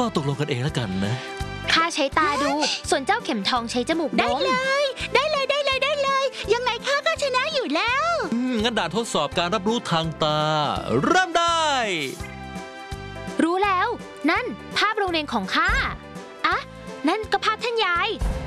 ก็ตกลงกันเองแล้วกันนะข้าใช้ตาดู ส่วนเจ้าเข็มทองใช้จมูกดมได้เลยยังไงข้าก็ชนะอยู่แล้วงั้นด่านทดสอบการรับรู้ทางตาเริ่มได้รู้แล้วนั่นภาพโรงเรียนของข้าอ่ะนั่นก็ภาพท่านยาย